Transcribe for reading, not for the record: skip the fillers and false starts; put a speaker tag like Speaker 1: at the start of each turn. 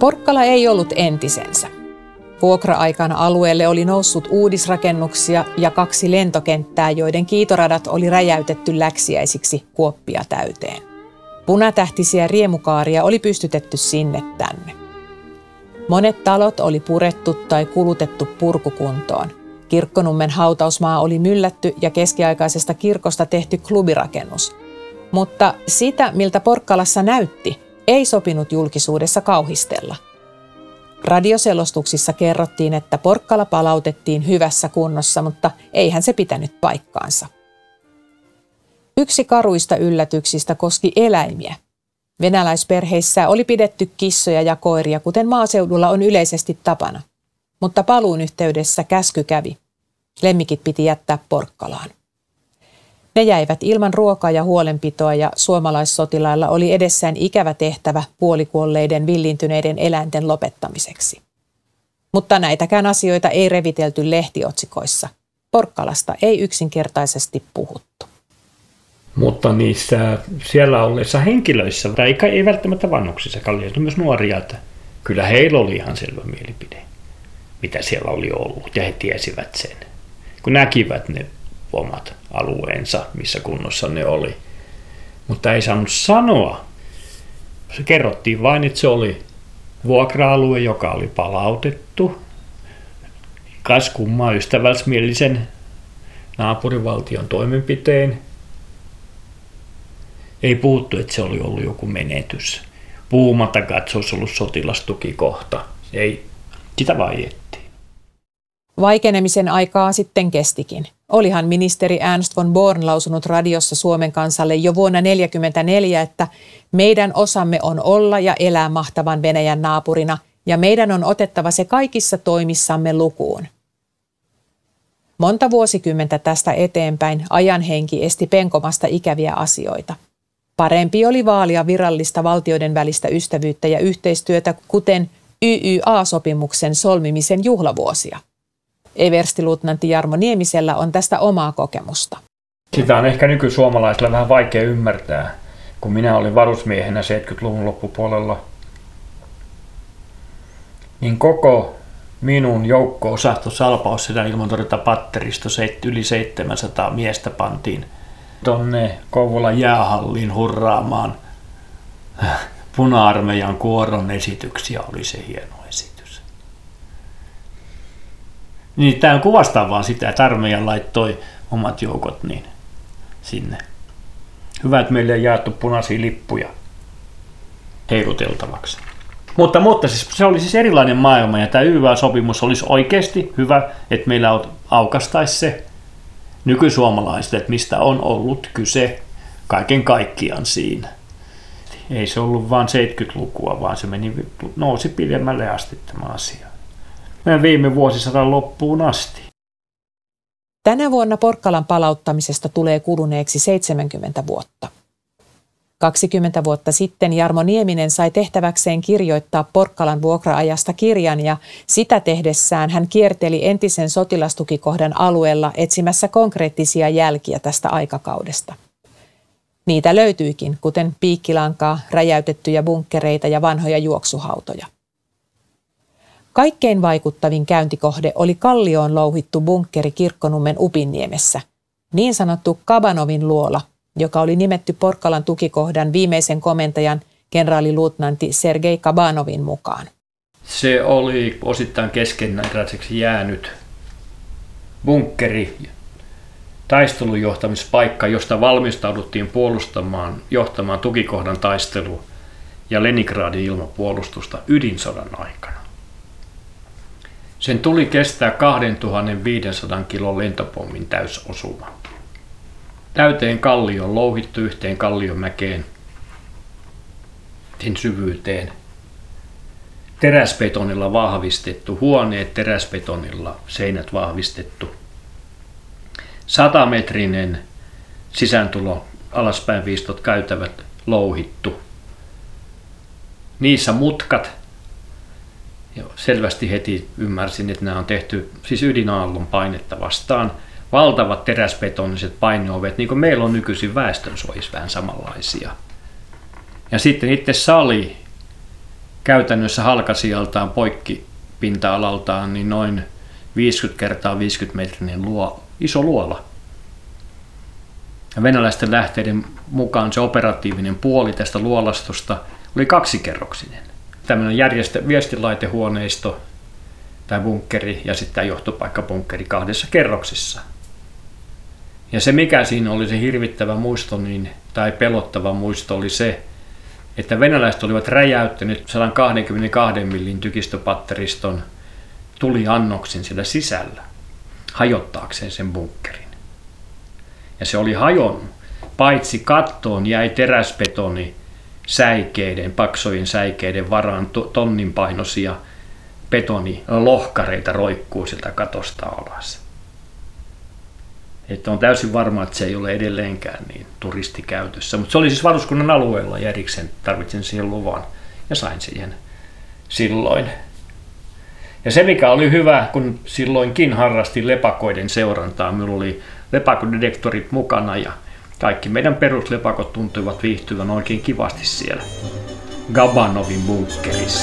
Speaker 1: Porkkala ei ollut entisensä. Vuokra-aikana alueelle oli noussut uudisrakennuksia ja 2 lentokenttää, joiden kiitoradat oli räjäytetty läksiäisiksi kuoppia täyteen. Punatähtisiä riemukaaria oli pystytetty sinne tänne. Monet talot oli purettu tai kulutettu purkukuntoon. Kirkkonummen hautausmaa oli myllätty ja keskiaikaisesta kirkosta tehty klubirakennus. Mutta sitä, miltä Porkkalassa näytti, ei sopinut julkisuudessa kauhistella. Radioselostuksissa kerrottiin, että Porkkala palautettiin hyvässä kunnossa, mutta eihän se pitänyt paikkaansa. Yksi karuista yllätyksistä koski eläimiä. Venäläisperheissä oli pidetty kissoja ja koiria, kuten maaseudulla on yleisesti tapana. Mutta paluun yhteydessä käsky kävi. Lemmikit piti jättää Porkkalaan. Ne jäivät ilman ruokaa ja huolenpitoa ja suomalaissotilailla oli edessään ikävä tehtävä puolikuolleiden villiintyneiden eläinten lopettamiseksi. Mutta näitäkään asioita ei revitelty lehtiotsikoissa. Porkkalasta ei yksinkertaisesti puhuttu.
Speaker 2: Mutta niissä siellä olleissa henkilöissä, tai ei välttämättä vanhuksissa, oli myös nuoria, että kyllä heillä oli ihan selvä mielipide, mitä siellä oli ollut, ja he tiesivät sen, kun näkivät ne omat alueensa, missä kunnossa ne oli. Mutta ei saanut sanoa. Se kerrottiin vain, että se oli vuokra-alue, joka oli palautettu. Kas kummaa ystävällismielisen naapurivaltion toimenpiteen. Ei puhuttu, että se oli ollut joku menetys. Puhumattakaan, että se olisi ollut sotilastukikohta. Ei, sitä vaiettiin.
Speaker 1: Vaikenemisen aikaa sitten kestikin. Olihan ministeri Ernst von Born lausunut radiossa Suomen kansalle jo vuonna 1944, että meidän osamme on olla ja elää mahtavan Venäjän naapurina ja meidän on otettava se kaikissa toimissamme lukuun. Monta vuosikymmentä tästä eteenpäin ajan henki esti penkomasta ikäviä asioita. Parempi oli vaalia virallista valtioiden välistä ystävyyttä ja yhteistyötä, kuten YYA-sopimuksen solmimisen juhlavuosia. Everstiluutnantti Jarmo Niemisellä on tästä omaa kokemusta.
Speaker 2: Sitä on ehkä nykysuomalaisilla vähän vaikea ymmärtää, kun minä olin varusmiehenä 70-luvun loppupuolella. Niin koko minun joukko-osasto Salpaussedän ilmatorjuntapatteristo yli 700 miestä pantiin tonne Kouvolan jäähalliin hurraamaan Puna-armeijan kuoron esityksiä, oli se hieno esitys. Niin tämä kuvastaa vaan sitä, että armeija laittoi omat joukot niin sinne. Hyvä, että meille on jaettu punaisia lippuja heiluteltavaksi. Mutta siis, se oli siis erilainen maailma ja tämä YYA-sopimus olisi oikeasti hyvä, että meillä aukastaisi se nykysuomalaiset, että mistä on ollut kyse kaiken kaikkiaan siinä. Ei se ollut vain 70-lukua, vaan se nousi pidemmälle asti tämä asia. Meidän viime vuosisadan loppuun asti.
Speaker 1: Tänä vuonna Porkkalan palauttamisesta tulee kuluneeksi 70 vuotta. 20 vuotta sitten Jarmo Nieminen sai tehtäväkseen kirjoittaa Porkkalan vuokra-ajasta kirjan ja sitä tehdessään hän kierteli entisen sotilastukikohdan alueella etsimässä konkreettisia jälkiä tästä aikakaudesta. Niitä löytyikin, kuten piikkilankaa, räjäytettyjä bunkkereita ja vanhoja juoksuhautoja. Kaikkein vaikuttavin käyntikohde oli kallioon louhittu bunkkeri Kirkkonummen Upinniemessä, niin sanottu Kabanovin luola, joka oli nimetty Porkkalan tukikohdan viimeisen komentajan kenraaliluutnantti Sergei Kabanovin mukaan.
Speaker 2: Se oli osittain keskeneräiseksi jäänyt bunkkeri, taistelujohtamispaikka, josta valmistauduttiin johtamaan tukikohdan taistelua ja Leningradin ilmapuolustusta ydinsodan aikana. Sen tuli kestää 2500 kilon lentopommin täysosuma. Täyteen kallioon louhittu yhteen kallionmäkeen, sen syvyyteen. Teräsbetonilla vahvistettu, huoneet teräsbetonilla, seinät vahvistettu. 100-metrinen sisääntulo, alaspäin viistot käytävät louhittu. Niissä mutkat. Ja selvästi heti ymmärsin, että nämä on tehty siis ydinaallon painetta vastaan. Valtavat teräsbetoniset paineovet, niin kuin meillä on nykyisin väestönsuojissa vähän samanlaisia. Ja sitten itse sali, käytännössä halkasijaltaan poikki pinta-alaltaan niin noin 50 x 50 metrinen iso luola. Ja venäläisten lähteiden mukaan se operatiivinen puoli tästä luolastosta oli 2-kerroksinen. Tämmöinen viestilaitehuoneisto tai bunkkeri ja sitten tämä johtopaikkabunkkeri 2 kerroksissa. Ja se mikä siinä oli se hirvittävä muisto tai pelottava muisto oli se, että venäläiset olivat räjäyttäneet 122 millin tykistöpatteriston tuliannoksen siellä sisällä hajottaakseen sen bunkkerin. Ja se oli hajonnut. Paitsi kattoon jäi teräsbetoni säikeiden, paksojen säikeiden varaan tonnin painoisia betonilohkareita roikkuu sieltä katosta alas. Että on täysin varma, että se ei ole edelleenkään niin turistikäytössä. Mutta se oli siis varuskunnan alueella ja erikseen tarvitsin siihen luvan ja sain siihen silloin. Ja se mikä oli hyvä, kun silloinkin harrastin lepakoiden seurantaa, minulla oli lepakodetektorit mukana ja kaikki meidän peruslepakot tuntuivat viihtyvän oikein kivasti siellä Gabanovin bunkkerissa.